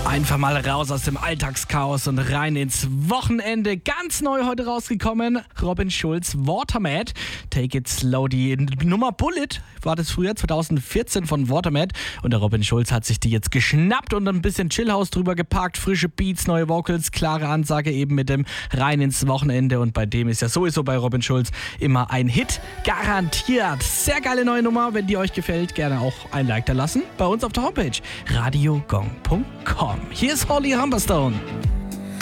Einfach mal raus aus dem Alltagschaos und rein ins Wochenende. Ganz neu heute rausgekommen, Robin Schulz, Watermad, Take It Slow. Die Nummer Bullet war das früher, 2014 von Watermad. Und der Robin Schulz hat sich die jetzt geschnappt und ein bisschen Chillhouse drüber gepackt. Frische Beats, neue Vocals, klare Ansage eben mit dem rein ins Wochenende. Und bei dem ist ja sowieso bei Robin Schulz immer ein Hit garantiert. Sehr geile neue Nummer. Wenn die euch gefällt, gerne auch ein Like da lassen. Bei uns auf der Homepage radiogong.com. Hier ist Holly Humberstone.